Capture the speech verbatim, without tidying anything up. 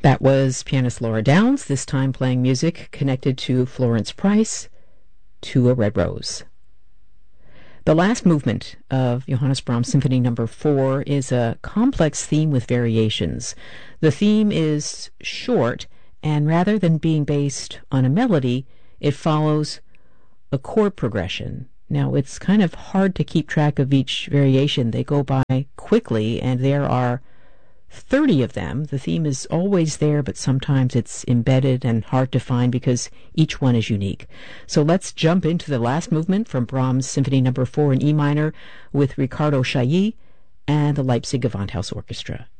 That was pianist Laura Downs, this time playing music connected to Florence Price, To a Red Rose. The last movement of Johannes Brahms Symphony Number four is a complex theme with variations. The theme is short, and rather than being based on a melody, it follows a chord progression. Now, it's kind of hard to keep track of each variation. They go by quickly, and there are thirty of them. The theme is always there, but sometimes it's embedded and hard to find because each one is unique. So let's jump into the last movement from Brahms Symphony Number four in E minor with Ricardo Chailly and the Leipzig Gewandhaus Orchestra.